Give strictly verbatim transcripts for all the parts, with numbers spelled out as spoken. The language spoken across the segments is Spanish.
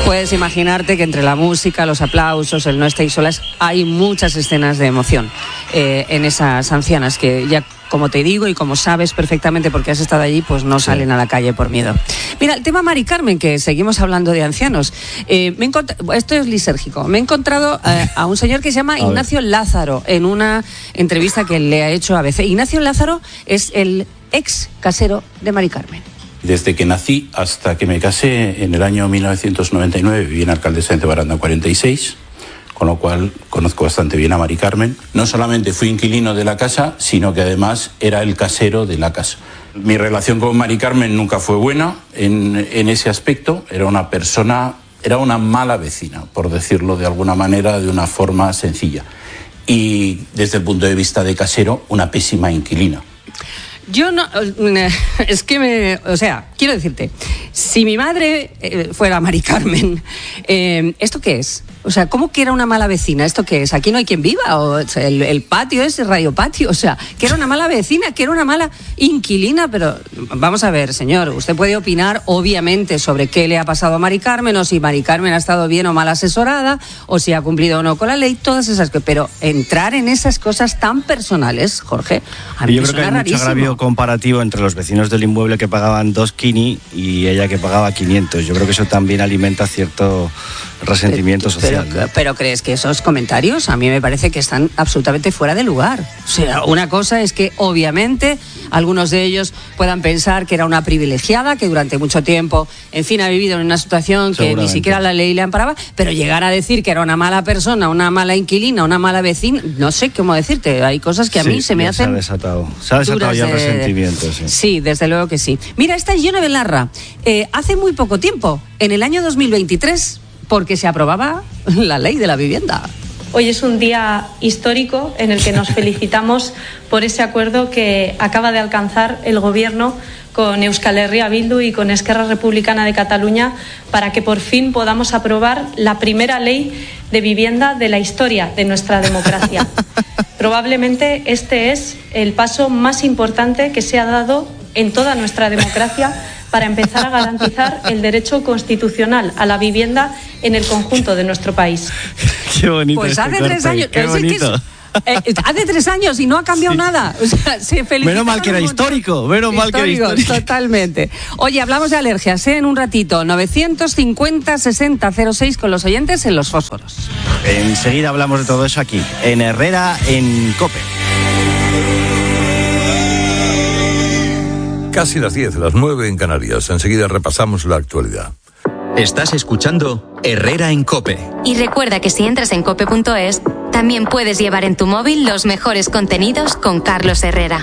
Puedes imaginarte que entre la música, los aplausos, el no estéis solas, hay muchas escenas de emoción eh, en esas ancianas que ya, como te digo y como sabes perfectamente porque has estado allí, pues no sí. salen a la calle por miedo. Mira, el tema Mari Carmen, que seguimos hablando de ancianos. Eh, me encont- esto es lisérgico. Me he encontrado eh, a un señor que se llama Ignacio Lázaro en una entrevista que le ha hecho a A B C. Ignacio Lázaro es el ex casero de Mari Carmen. Desde que nací hasta que me casé en el año mil novecientos noventa y nueve viví en Alcaldesa de Baranda cuarenta y seis, con lo cual conozco bastante bien a Mari Carmen. No solamente fui inquilino de la casa, sino que además era el casero de la casa. Mi relación con Mari Carmen nunca fue buena en, en ese aspecto. Era una persona, era una mala vecina, por decirlo de alguna manera, de una forma sencilla. Y desde el punto de vista de casero, una pésima inquilina. Yo no, es que me, o sea, quiero decirte, si mi madre eh, fuera Mari Carmen, eh, ¿esto qué es? O sea, ¿cómo que era una mala vecina? ¿Esto qué es? ¿Aquí no hay quien viva? O sea, el, el patio es el radio patio, o sea, que era una mala vecina, que era una mala inquilina, pero vamos a ver, señor, usted puede opinar, obviamente, sobre qué le ha pasado a Mari Carmen, o si Mari Carmen ha estado bien o mal asesorada, o si ha cumplido o no con la ley, todas esas cosas, pero entrar en esas cosas tan personales, Jorge, a mí yo me creo que hay rarísimo. Mucho agravio comparativo entre los vecinos del inmueble que pagaban dos kini y ella que pagaba quinientos. Yo creo que eso también alimenta cierto resentimiento pero, social. Pero, ¿no? pero ¿crees que esos comentarios a mí me parece que están absolutamente fuera de lugar? O sea, una cosa es que obviamente algunos de ellos puedan pensar que era una privilegiada, que durante mucho tiempo, en fin, ha vivido en una situación que ni siquiera la ley le amparaba, pero llegar a decir que era una mala persona, una mala inquilina, una mala vecina, no sé cómo decirte, hay cosas que a sí, mí se me hacen... Se ha desatado, se ha desatado ya el de... resentimiento. Sí. sí, desde luego que sí. Mira, esta es Yone Belarra, eh, hace muy poco tiempo, en el año dos mil veintitrés, porque se aprobaba la ley de la vivienda. Hoy es un día histórico en el que nos felicitamos por ese acuerdo que acaba de alcanzar el Gobierno con Euskal Herria Bildu y con Esquerra Republicana de Cataluña para que por fin podamos aprobar la primera ley de vivienda de la historia de nuestra democracia. Probablemente este es el paso más importante que se ha dado en toda nuestra democracia para empezar a garantizar el derecho constitucional a la vivienda en el conjunto de nuestro país. Qué bonito. Pues este hace corte, tres años. Qué bonito. Es que es, eh, hace tres años y no ha cambiado sí. nada. O sea, se menos mal que era histórico. Menos mal que era histórico. Totalmente. Oye, hablamos de alergias, ¿eh? En un ratito. novecientos cincuenta sesenta cero seis con los oyentes en los fósforos. Enseguida hablamos de todo eso aquí, en Herrera, en COPE. Casi las diez, las nueve en Canarias. Enseguida repasamos la actualidad. Estás escuchando Herrera en COPE. Y recuerda que si entras en cope punto es, también puedes llevar en tu móvil los mejores contenidos con Carlos Herrera.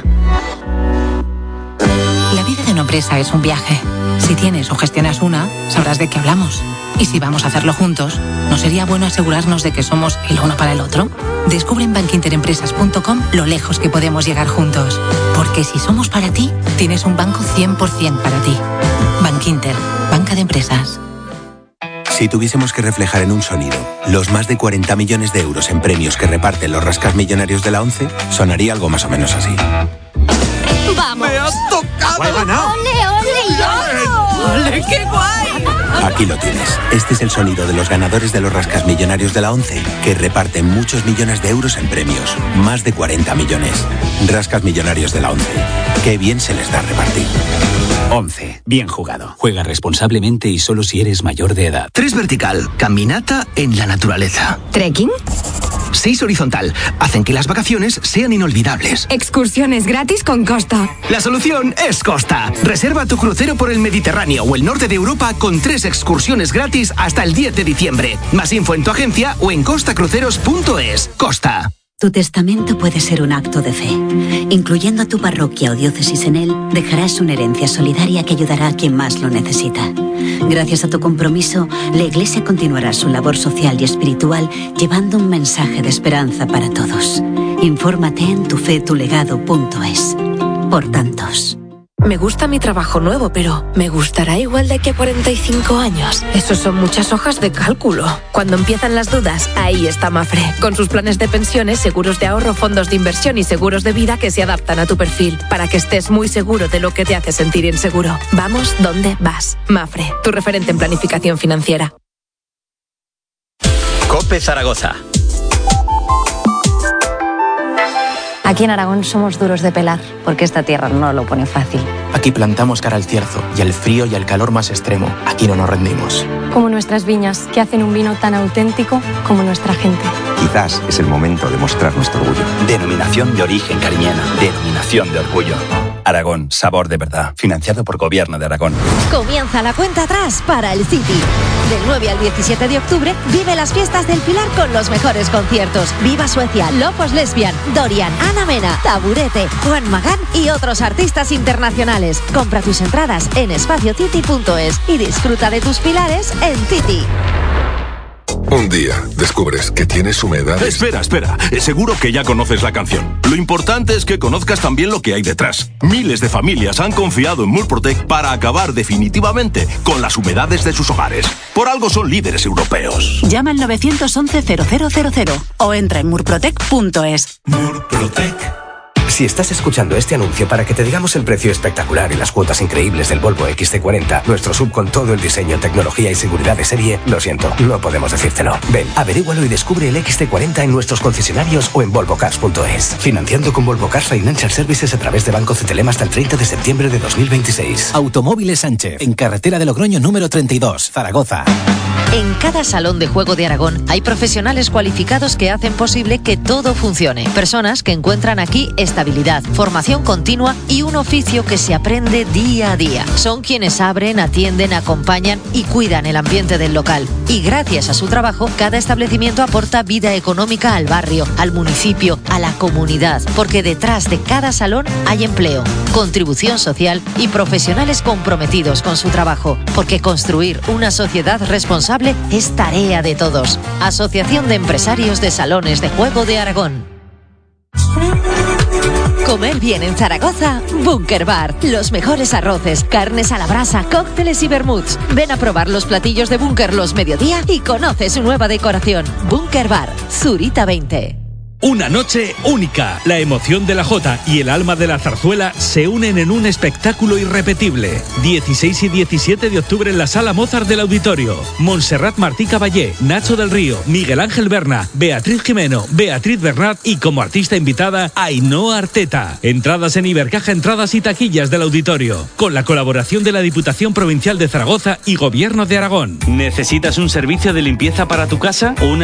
La vida de una empresa es un viaje. Si tienes o gestionas una, sabrás de qué hablamos. Y si vamos a hacerlo juntos, ¿no sería bueno asegurarnos de que somos el uno para el otro? Descubre en bankinterempresas punto com lo lejos que podemos llegar juntos. Porque si somos para ti, tienes un banco cien por ciento para ti. Bankinter, banca de empresas. Si tuviésemos que reflejar en un sonido los más de cuarenta millones de euros en premios que reparten los rascasmillonarios de la ONCE, sonaría algo más o menos así. ¡Vamos! ¡Me has tocado! ¡Ole, ole, ole! ¡Ole, qué guay! Aquí lo tienes. Este es el sonido de los ganadores de los rascasmillonarios de la ONCE, que reparten muchos millones de euros en premios. Más de cuarenta millones. Rascasmillonarios de la ONCE. Qué bien se les da repartir. ONCE. Bien jugado. Juega responsablemente y solo si eres mayor de edad. Tres vertical. Caminata en la naturaleza. ¿Trekking? Seis horizontal. Hacen que las vacaciones sean inolvidables. Excursiones gratis con Costa. La solución es Costa. Reserva tu crucero por el Mediterráneo o el norte de Europa con tres excursiones gratis hasta el diez de diciembre. Más info en tu agencia o en costa cruceros punto es. Costa. Tu testamento puede ser un acto de fe. Incluyendo a tu parroquia o diócesis en él, dejarás una herencia solidaria que ayudará a quien más lo necesita. Gracias a tu compromiso, la Iglesia continuará su labor social y espiritual llevando un mensaje de esperanza para todos. Infórmate en tufetulegado punto es. Por tantos. Me gusta mi trabajo nuevo, pero ¿me gustará igual de aquí a cuarenta y cinco años? Eso son muchas hojas de cálculo. Cuando empiezan las dudas, ahí está Mafre. Con sus planes de pensiones, seguros de ahorro, fondos de inversión y seguros de vida que se adaptan a tu perfil, para que estés muy seguro de lo que te hace sentir inseguro. Vamos donde vas. Mafre, tu referente en planificación financiera. COPE Zaragoza. Aquí en Aragón somos duros de pelar, porque esta tierra no lo pone fácil. Aquí plantamos cara al cierzo y al frío y al calor más extremo. Aquí no nos rendimos. Como nuestras viñas, que hacen un vino tan auténtico como nuestra gente. Quizás es el momento de mostrar nuestro orgullo. Denominación de origen cariñena. Denominación de orgullo. Aragón, sabor de verdad. Financiado por Gobierno de Aragón. Comienza la cuenta atrás para el City. Del nueve al diecisiete de octubre vive las fiestas del Pilar con los mejores conciertos. Viva Suecia, Locos Lesbian, Dorian, Ana Mena, Taburete, Juan Magán y otros artistas internacionales. Compra tus entradas en espacio titi punto es y disfruta de tus pilares en Titi. Un día descubres que tienes humedad. Espera, espera. Seguro que ya conoces la canción. Lo importante es que conozcas también lo que hay detrás. Miles de familias han confiado en Murprotec para acabar definitivamente con las humedades de sus hogares. Por algo son líderes europeos. Llama al nueve once cero cero cero cero o entra en murprotec punto es. Murprotec. Si estás escuchando este anuncio para que te digamos el precio espectacular y las cuotas increíbles del Volvo equis ce cuarenta, nuestro sub con todo el diseño, tecnología y seguridad de serie, lo siento, no podemos decírtelo. Ven, averígualo y descubre el equis ce cuarenta en nuestros concesionarios o en volvo cars punto es. Financiando con Volvo Cars Financial Services a través de Banco Cetelem hasta el treinta de septiembre de dos mil veintiséis. Automóviles Sánchez, en carretera de Logroño número treinta y dos, Zaragoza. En cada salón de juego de Aragón hay profesionales cualificados que hacen posible que todo funcione. Personas que encuentran aquí estabilidad, formación continua y un oficio que se aprende día a día. Son quienes abren, atienden, acompañan y cuidan el ambiente del local. Y gracias a su trabajo, cada establecimiento aporta vida económica al barrio, al municipio, a la comunidad. Porque detrás de cada salón hay empleo, contribución social y profesionales comprometidos con su trabajo. Porque construir una sociedad responsable es tarea de todos. Asociación de Empresarios de Salones de Juego de Aragón. Comer bien en Zaragoza, Bunker Bar. Los mejores arroces, carnes a la brasa, cócteles y vermuts. Ven a probar los platillos de Bunker los mediodía y conoce su nueva decoración. Bunker Bar, Zurita veinte. Una noche única. La emoción de la Jota y el alma de la zarzuela se unen en un espectáculo irrepetible. dieciséis y diecisiete de octubre en la Sala Mozart del Auditorio. Montserrat Martí Caballé, Nacho del Río, Miguel Ángel Berna, Beatriz Jimeno, Beatriz Bernat y como artista invitada, Ainhoa Arteta. Entradas en Ibercaja, entradas y taquillas del Auditorio. Con la colaboración de la Diputación Provincial de Zaragoza y Gobierno de Aragón. ¿Necesitas un servicio de limpieza para tu casa? ¿Una